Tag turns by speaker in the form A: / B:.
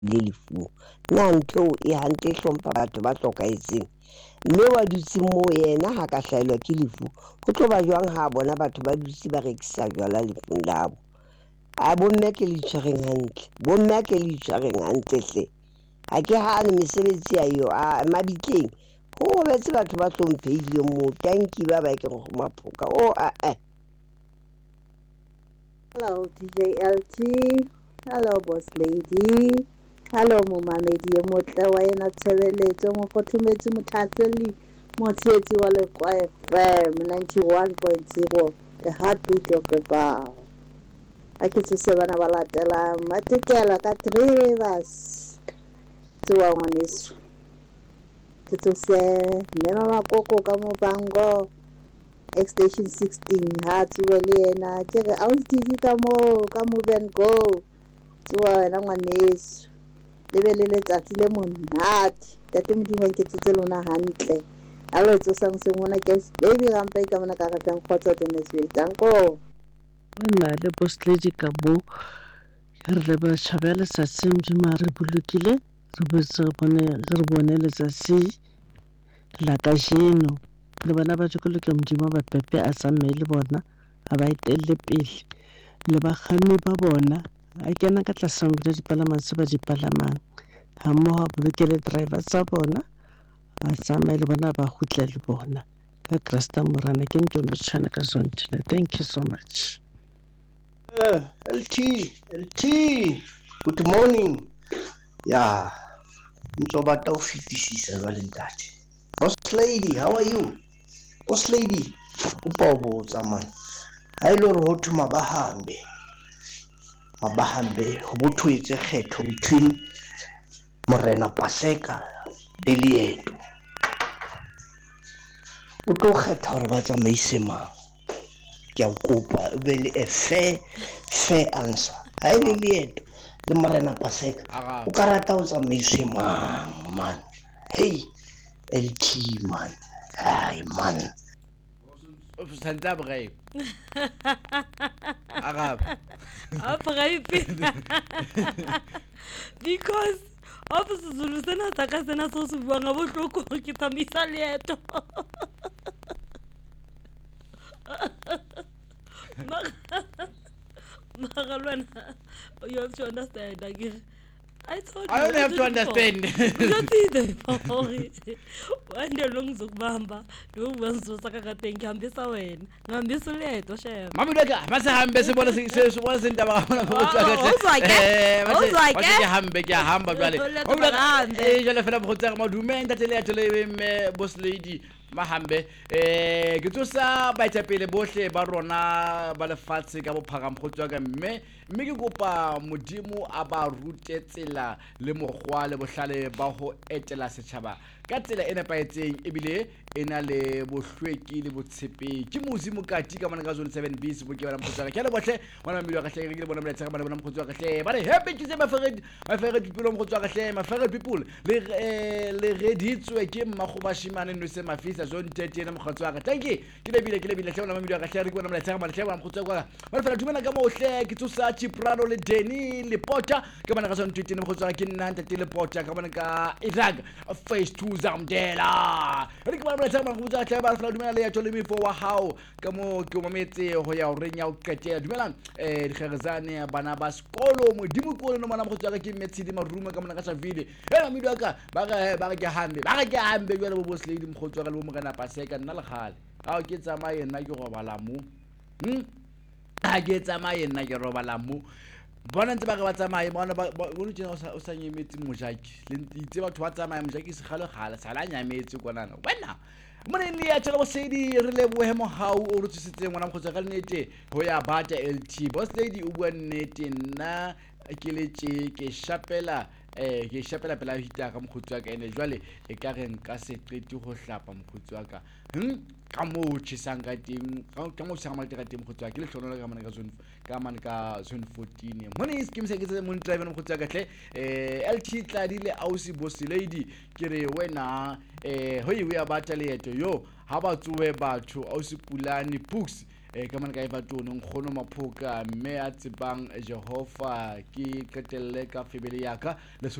A: le lefu nna ntho e hantle hlompha batho ba hlokahetseng mme wa dutse moo yena ha ka hlahelwa ke lefu ho tlo ba jwang ha bona batho ba dutse ba rekisa jwala lefung labo a bomme ke le tshwareng hantle bomme ke le tshwareng hantle hle ha ke hane mesebetsi ya yo a mabitleng ho betse batho ba hlomphehileng moo tanki ba ke go maphoka
B: Hello, DJ LT. Hello, Boss Lady. Hello, Momamedi e motle wa ena tshebeletso mo kgothometse mothatseli motshetsi wa Lekwa FM 91.0 the heartbeat of the bar. A ke tsose bana ba latela matekela ka 3 Rivers tsewa ngwaneso ke tsose mema makoko ka mo bango Station 16 ha tsuwa le yena ke re ausi ka mo Move and Go tsuwa wena ngwaneso le be le letsatsi le monate tate modimo ke tsetse lona hantle a lo tsosa mosengwana ke baby rampa ka mona ka ratang khotsa teneswe tanko
C: nna le Boss Lady ka mo re ba tšhabela sa modimo re bolokile re bone letsatsi la kajeno le bana ba tšokolo ke modimo ba pepe a sa mme le bona a ba etelle pele le bakganni ba bona a kena ka tlasa mo dipalamang se ba dipalamang ha mmoho bolokele driver tsa bona a tsamaye le bona ba khutle le bona ka Krista Morana ke ntwe mo tshwana ka Zontile. Thank you so much.
D: LT, good morning. Yeah, ntsobata o fitisisa jwale ntate. Boss Lady, how are you? Boss Lady, upa o botsa man. Ha ile hore ho thwe mabahambe ho bothwetse kgetho between Morena Paseka le Leeto. O tlo kgetha hore ba tsamaise mang? Ke a kopa be le a fair answer. Ha ile Leeto le Morena Paseka o ka rata ho tsamaise mang man? Hey, LT man. Hai man.
E: Santa Brave. Arab.
F: Because officer Zulu sena taka sena so se buang a botloko ke tsamisa leeto. Magalwana, you have to understand. I told you.
E: I don't have to understand.
F: When the lungs of Bamba, do ones to Sakaka hambisa wena. Ngambisa leto chef.
E: Mami daga masa hambe se bona se bona sinta ba bona go
F: like
E: hambe ke hamba jwale. Jale fela go tsaya madume ntate leto le me Boss Lady mahambe ke tsosa ba itapele bohle ba rona ba lefatshe ka bophagam go tswa ka mme ke kopa modimo a ba rutetsela le mogwa le bohlale ba ho etela setšhaba ka tsela e nepaetseng ebile ena le bohlweki le botshepe ke mozimo kati ka mona ka zone 7B se boke bana motsotsaka ke le bohle bona mmelo ga hle ke bona mletsa bana motsotsaka hle ba re happy to say my favorite people motsotsaka hle my favorite people le reditswe ke mmagobashimane no se mafisa zone 13 na motsotsaka thank you ke lebile hle bona mmelo ga hle ke bona mletsa bana hle bana motsotsaka ba fela dumela ka mo hle ke tsosa Chiprano le Denny le Pota ke bona ka zone 13 na motsotsaka ke nna ntate le Pota ka bona ka Iraq face 2 Zamdela re ke bona mletsa bana motsotsaka ba fela dumela le ya tole mefo wa hao ka mo ke mometse ho ya o renya o qetela dumelang dikgerezane bana ba sekolo modimo ko no mana motsotsaka ke Metsidi Maruma ka mona ka Savile mmelo ka ba ke hambe jwale bo Boss Lady motsotsaka le bo Morena Paseka nna le khale a ke tsamaye nna ke robala mo a ke tsamaye nna ke robala mo bona ntse ba ga ba tsamaye bona ba go tsena o sa nyemetse mojaki le itse batho ba tsamaye mojaki se gale sala nyametse konana wena mone le ya tshela bosedi re le bohemo hao o rutsitseng ngwana mkhotsa ka nnete ho ya bata LT Boss Lady o bua nnete nna ke letse ke shapela pela hita ka mkhotsi wa ka ene jwale e ka re nka se qeti go hlapa mkhotsi wa ka ka mo tshesang ka teng ka mo tshama ka teng mkhotsi wa ke le hlonola ka mana ka zone 14 mone is ke mse mo driver mkhotsi wa ka hle LT tladile ausi Boss Lady ke re wena ho ya bata leeto yo ha ba tsowe batho ausi Pulani Books ka mane ka e batone nkgono Maphoka mme a tsebang Jehova ke qetelle ka family ya ka